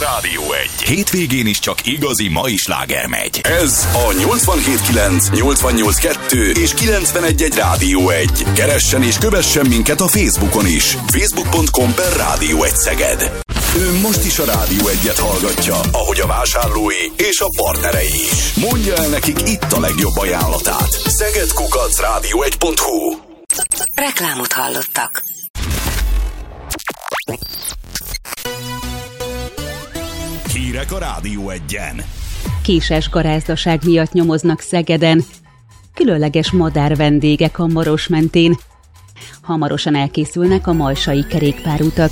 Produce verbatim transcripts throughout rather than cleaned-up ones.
Rádió egy. Hétvégén is csak igazi mai sláger megy. Ez a nyolcvanhét kilenc, nyolcvannyolc kettő és kilencvenegy egy Rádió egy. Keressen és kövessen minket a Facebookon is. facebook pont com per Rádió egy Szeged. Ő most is a Rádió egyet hallgatja, ahogy a vásárlói és a partnerei is. Mondja el nekik itt a legjobb ajánlatát. szegedkukac rádió egy pont hu. Reklámot hallottak. Hírek a Rádió egyen. Késes garázdaság miatt nyomoznak Szegeden. Különleges madár vendégek a Maros mentén. Hamarosan elkészülnek a majsai kerékpárutak.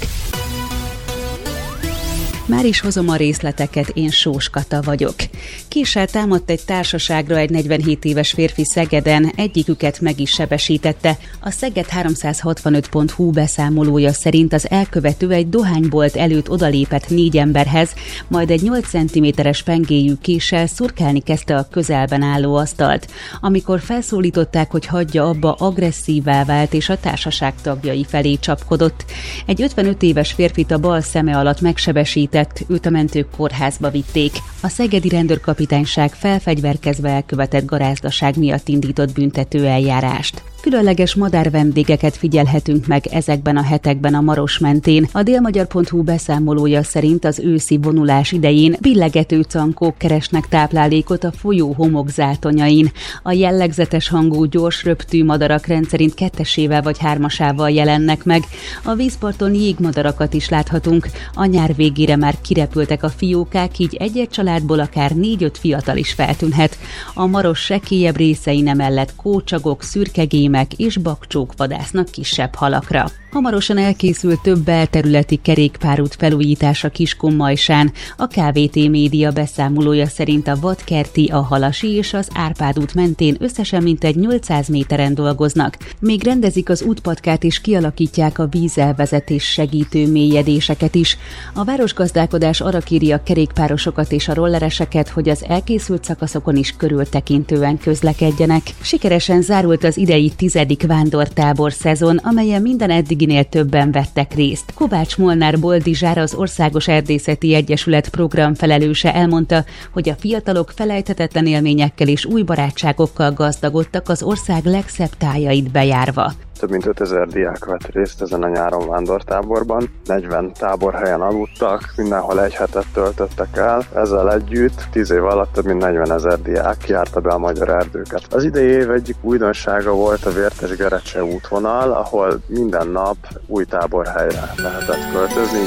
Már is hozom a részleteket, én Sós Kata vagyok. Késsel támadt egy társaságra egy negyvenhét éves férfi Szegeden, egyiküket meg is sebesítette. A Szeged háromszázhatvanöt pont hu beszámolója szerint az elkövető egy dohánybolt előtt odalépett négy emberhez, majd egy nyolc centiméteres pengéjű késsel szurkálni kezdte a közelben álló asztalt. Amikor felszólították, hogy hagyja abba, agresszívvá vált és a társaság tagjai felé csapkodott. Egy ötvenöt éves férfit a bal szeme alatt megsebesített, őt a mentők kórházba vitték. A szegedi rendőrkapitányság felfegyverkezve elkövetett garázdaság miatt indított büntető eljárást. Különleges madárvendégeket figyelhetünk meg ezekben a hetekben a Maros mentén. A délmagyar pont hu beszámolója szerint az őszi vonulás idején billegető cankók keresnek táplálékot a folyó homokzátonyain. A jellegzetes hangú, gyors röptű madarak rendszerint kettesével vagy hármasával jelennek meg. A vízparton jégmadarakat is láthatunk. A nyár végére már kirepültek a fiókák, így egy-egy családból akár négy-öt fiatal is feltűnhet. A Maros sekélyebb részein emellett kócsagok, szürkegém és bakcsók vadásznak kisebb halakra. Hamarosan elkészül több belterületi kerékpárút felújítása Kiskunmajsán. A ká vé té média beszámolója szerint a Vadkerti, a Halasi és az Árpád út mentén összesen mintegy nyolcszáz méteren dolgoznak. Még rendezik az útpatkát és kialakítják a vízelvezetés segítő mélyedéseket is. A városgazdálkodás arra kéri a kerékpárosokat és a rollereseket, hogy az elkészült szakaszokon is körültekintően közlekedjenek. Sikeresen zárult az idei tizedik vándortábor szezon, amelyen minden eddiginél többen vettek részt. Kovács Molnár Boldizsár, az Országos Erdészeti Egyesület programfelelőse elmondta, hogy a fiatalok felejthetetlen élményekkel és új barátságokkal gazdagodtak az ország legszebb tájait bejárva. Több mint ötezer diák vett részt ezen a nyáron vándortáborban. negyven táborhelyen aludtak, mindenhol egy hetet töltöttek el. Ezzel együtt tíz év alatt több mint negyvenezer diák járta be a magyar erdőket. Az idei év egyik újdonsága volt a Vértes-Gerecse útvonal, ahol minden nap új táborhelyre lehetett költözni.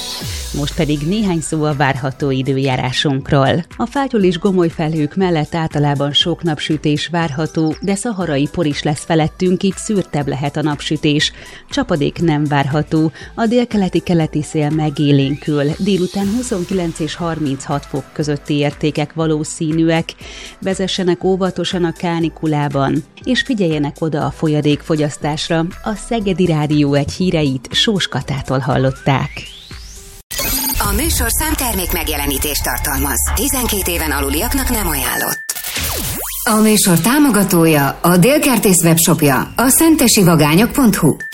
Most pedig néhány szó a várható időjárásunkról. A fátyol és gomoly felhők mellett általában sok napsütés várható, de szaharai por is lesz felettünk, így szürtebb lehet a napsütés. Csapadék nem várható, a délkeleti-keleti szél megélénkül, délután huszonkilenc és harminchat fok közötti értékek valószínűek. Vezessenek óvatosan a kánikulában, és figyeljenek oda a folyadékfogyasztásra. A Szegedi Rádió egy híreit Sós Katától hallották. A műsorszám termék megjelenítést tartalmaz. tizenkét éven aluliaknak nem ajánlott. A műsor támogatója, a Délkertész webshopja, a szentesi vagányok pont hu.